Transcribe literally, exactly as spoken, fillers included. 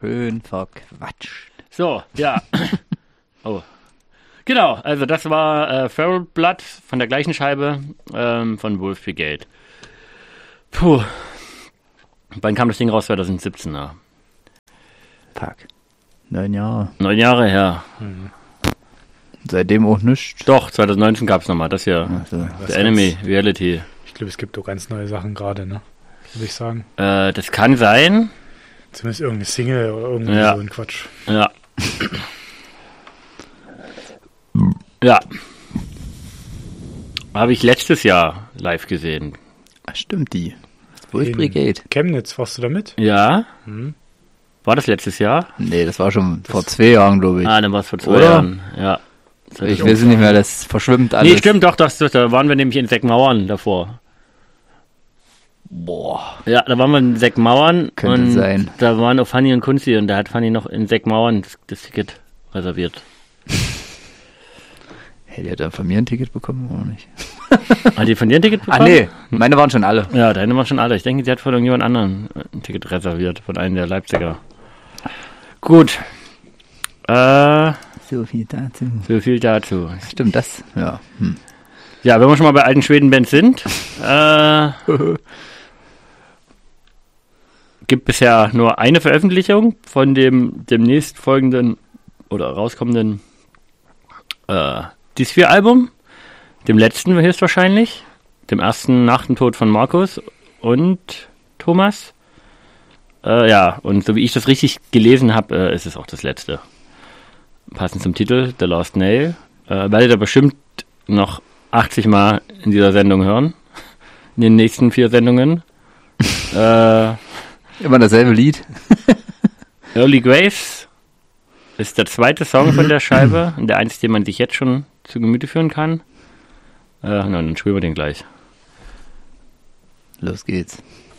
Schön verquatscht. So, ja. Oh. Genau, also das war äh, Feral Blood von der gleichen Scheibe ähm, von Wolf Brigade. Puh. Wann kam das Ding raus? zwanzig siebzehn. Ja. Fuck. Neun Jahre. Neun Jahre her. Mhm. Seitdem auch nichts. Doch, zwanzig neunzehn gab es nochmal. Das hier. Also, The Enemy, Reality. Ich glaube, es gibt doch ganz neue Sachen gerade, ne? Würde ich sagen. Äh, das kann sein. Zumindest irgendeine Single oder irgendwie Ja. so ein Quatsch. Ja. Ja. Habe ich letztes Jahr live gesehen. Ach, stimmt, die. Wolf In Brigade. Chemnitz, warst du da mit? Ja. Hm. War das letztes Jahr? Nee, das war schon vor zwei Jahren, glaube ich. Ah, dann war es vor zwei Oder? Jahren. Ja. Ich weiß nicht mehr, das verschwimmt alles. Nee, stimmt, doch, das, das, da waren wir nämlich in Seckmauern davor. Boah. Ja, da waren wir in Seckmauern. Könnte und sein. Da waren auch Fanny und Kunzi und da hat Fanny noch in Seckmauern das, das Ticket reserviert. Hey, die hat dann von mir ein Ticket bekommen, oder nicht? Hat die von dir ein Ticket bekommen? Ah, nee, meine waren schon alle. Ja, deine waren schon alle. Ich denke, sie hat von irgendjemand anderen ein Ticket reserviert, von einem der Leipziger. Gut. Äh, So viel dazu. so viel dazu. Stimmt, das? Ja. Hm. Ja, wenn wir schon mal bei alten Schweden-Bands sind, äh, gibt bisher nur eine Veröffentlichung von dem demnächst folgenden oder rauskommenden äh, Dis vier Album, dem letzten höchstwahrscheinlich, dem ersten nach dem Tod von Markus und Thomas. Äh, ja, und so wie ich das richtig gelesen habe, äh, ist es auch das letzte. Passend zum Titel, The Last Nail. Äh, werdet ihr bestimmt noch achtzig Mal in dieser Sendung hören. In den nächsten vier Sendungen. äh, Immer dasselbe Lied. Early Graves ist der zweite Song von der Scheibe und der einzige, den man sich jetzt schon zu Gemüte führen kann. Äh, na, dann spielen wir den gleich. Los geht's.